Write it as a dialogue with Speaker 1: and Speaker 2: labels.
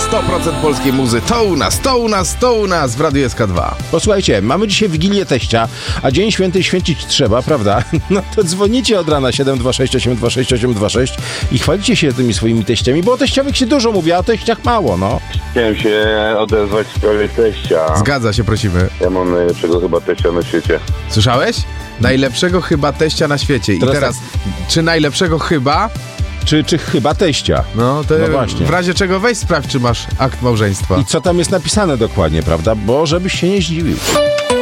Speaker 1: 100% polskiej muzy. To u nas w Radiu SK2.
Speaker 2: Posłuchajcie, mamy dzisiaj Wigilię Teścia, a Dzień Święty święcić trzeba, prawda? No to dzwonicie od rana 726 826 826 i chwalicie się tymi swoimi teściami, bo o teściowych się dużo mówi, a o teściach mało, no.
Speaker 3: Chciałem się odezwać w sprawie teścia.
Speaker 1: Zgadza się, prosimy.
Speaker 3: Ja mam najlepszego chyba teścia na świecie.
Speaker 1: Słyszałeś? Najlepszego chyba teścia na świecie. I teraz czy najlepszego chyba?
Speaker 2: Czy chyba teścia?
Speaker 1: No to
Speaker 2: No właśnie.
Speaker 1: w razie czego weź sprawdź, czy masz akt małżeństwa.
Speaker 2: I co tam jest napisane dokładnie, prawda? Bo żebyś się nie zdziwił.